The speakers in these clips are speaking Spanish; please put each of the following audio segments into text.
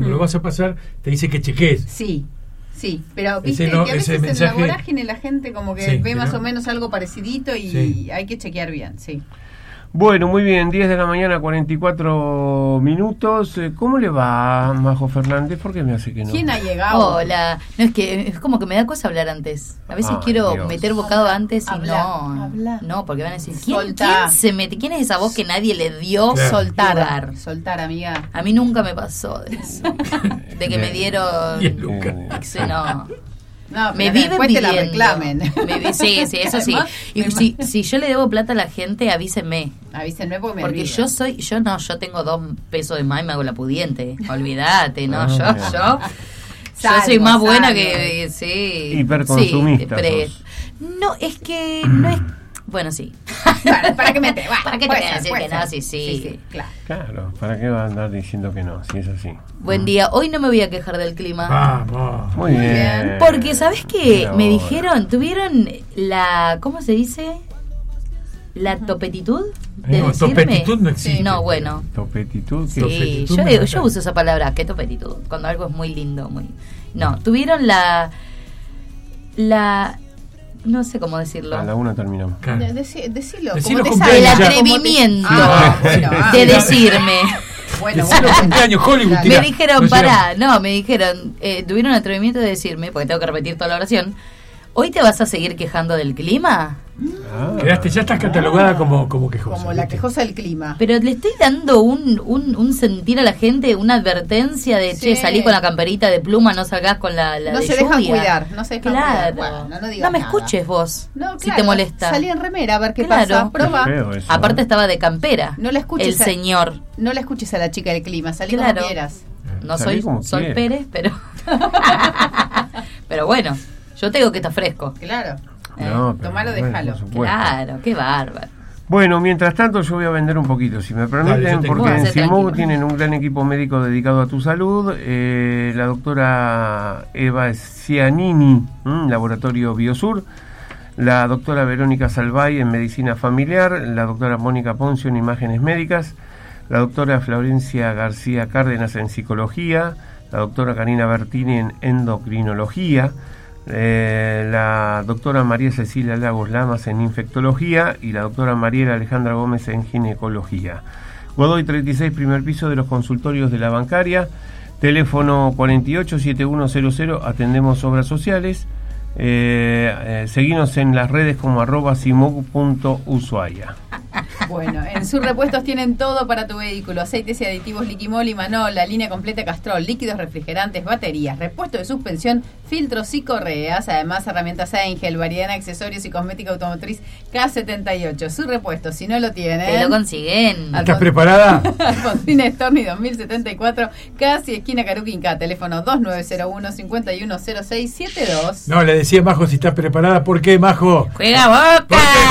cuando lo vas a pasar, te dice que cheques. Sí, pero viste no, que a veces mensaje, en la vorágine la gente como que ve más o menos algo parecidito y hay que chequear bien, sí. Bueno, muy bien, 10 de la mañana, 44 minutos. ¿Cómo le va, Majo Fernández? ¿Por qué me hace que no? ¿Quién ha llegado? Hola. No, es que es como que me da cosa hablar antes. A veces quiero meter bocado antes y habla. No, porque van a decir, ¿quién se mete? ¿Quién es esa voz que nadie le dio? Soltar, amiga. A mí nunca me pasó de eso. De que me dieron... No, me viven después pidiendo. Te la reclamen. Sí, eso sí. Y si yo le debo plata a la gente, avísenme. Avísenme porque me Porque olvido. yo tengo 2 pesos de más y me hago la pudiente. Olvídate, ¿no? Yo soy más buena que... Sí. Hiperconsumista. No, es que no es... Bueno, sí. Bueno, ¿para qué meter? ¿Para qué te voy a decir que no? Sí, claro, ¿para qué va a andar diciendo que no? Si es así. Buen día. Hoy no me voy a quejar del clima. Vamos. Muy bien. Porque, ¿sabes qué? Me dijeron, tuvieron la... ¿Cómo se dice? La topetitud de decirme. Topetitud no existe. No, bueno. ¿Topetitud? Sí, yo uso esa palabra, ¿qué topetitud? Cuando algo es muy lindo, muy... No, tuvieron la... No sé cómo decirlo. A la 1 terminamos. Decilo como te sale. El atrevimiento de decirme. Bueno, cumpleaños Hollywood. Me dijeron, tuvieron el atrevimiento de decirme, porque tengo que repetir toda la oración, ¿hoy te vas a seguir quejando del clima? Ya estás catalogada como quejosa. Como la quejosa del clima. Pero le estoy dando un sentir a la gente, una advertencia de, che, salí con la camperita de pluma, no salgás con la no de se lluvia. Dejan cuidar, no se dejan cuidar. Bueno, no digas no me nada. escuches vos, no, si te molesta. Salí en remera a ver qué pasa, proba. Aparte estaba de campera, no la escuches el señor. No la escuches a la chica del clima, salí como quieras. No soy Sol Pérez, pero... pero bueno, yo tengo que estar fresco. Claro. Tomalo, déjalo. Claro, qué bárbaro. Bueno, mientras tanto yo voy a vender un poquito, si me permiten, porque en Simov tienen un gran equipo médico dedicado a tu salud. La doctora Eva Cianini, Laboratorio Biosur, la doctora Verónica Salvay en Medicina Familiar, la doctora Mónica Poncio en Imágenes Médicas, la doctora Florencia García Cárdenas en Psicología, la doctora Karina Bertini en Endocrinología, la doctora María Cecilia Lagos Lamas en Infectología y la doctora Mariela Alejandra Gómez en Ginecología. Godoy 36, primer piso de los consultorios de la bancaria, teléfono 487100, atendemos obras sociales. Seguinos en las redes como @simog.ushuaia. Bueno, en sus repuestos tienen todo para tu vehículo: aceites y aditivos Liquimol y Manol, la línea completa Castrol, líquidos refrigerantes, baterías, repuesto de suspensión, filtros y correas, además herramientas Angel, variedad en accesorios y cosmética automotriz K78. Su repuesto, si no lo tienen, te lo consiguen. ¿Estás preparada? Alfonsín Storni 2074, casi esquina Caruquinca, teléfono 2901-510672. No, le decía Majo si estás preparada. ¿Por qué, Majo? ¡Juega boca!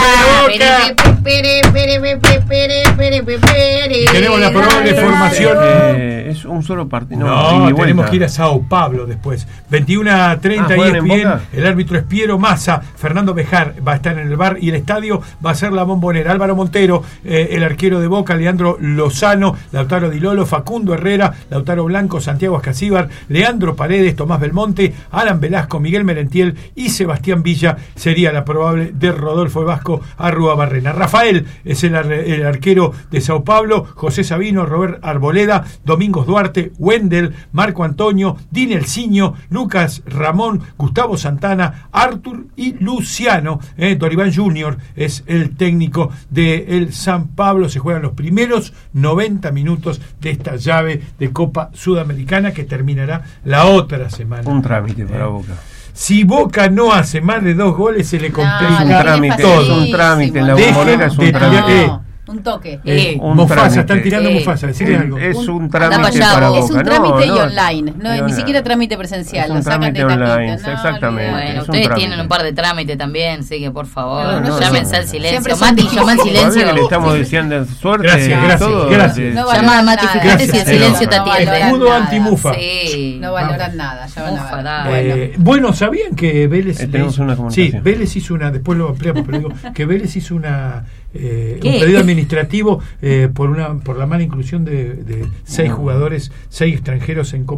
Y tenemos la probable formación. Es un solo partido. No, tenemos que ir a Sao Paulo después. 21:30 y ESPN. El árbitro es Piero Massa. Fernando Bejar va a estar en el bar y el estadio va a ser la Bombonera. Álvaro Montero, el arquero de Boca, Leandro Lozano, Lautaro Di Lolo, Facundo Herrera, Lautaro Blanco, Santiago Ascasíbar, Leandro Paredes, Tomás Belmonte, Alan Velasco, Miguel Merentiel y Sebastián Villa. Sería la probable de Rodolfo Vasco Arruabarrena. Rafael es el arquero de Sao Paulo, José Sabino, Robert Arboleda, Domingos Duarte, Wendel, Marco Antonio, Dinelciño, Lucas Ramón, Gustavo Santana, Artur y Luciano. Doribán Junior es el técnico del San Pablo. Se juegan los primeros 90 minutos de esta llave de Copa Sudamericana que terminará la otra semana. Un trámite para Boca. Si Boca no hace más de 2 goles, se le complica todo. Es un trámite, en la Bombonera es un trámite. Un toque. Mufasa, están tirando Mufasa, decirle algo. Es un trámite para Boca. Es un trámite y online, ni siquiera trámite presencial. Es un trámite online, exactamente. Bueno, ustedes tienen un par de trámites también, así que por favor, no, llámense al silencio. Mati, llama al silencio. Le estamos deseando suerte. Gracias. Llama a Mati, fíjate si el silencio te atiende. Escudo anti-Mufa. Sí. No valoran nada, ya van a ver. Bueno, ¿sabían que Vélez... tenemos una comunicación. Sí, Vélez hizo después lo ampliamos, pero digo, que Vélez hizo un pedido administrativo por la mala inclusión de 6 jugadores, 6 extranjeros en Copa